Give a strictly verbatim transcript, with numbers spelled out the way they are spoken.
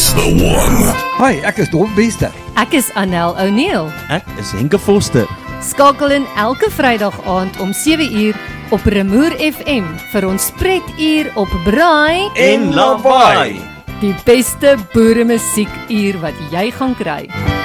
is the one. Hi, ek is Don Bester. Ek is Anel O'Neill. Ek is Henke Foster. Skakel in elke Vrydag aand om sewe uur op Remoer F M vir ons spretuur op Braai En Lawaai. Die beste boere musiek uur wat jy gaan kry.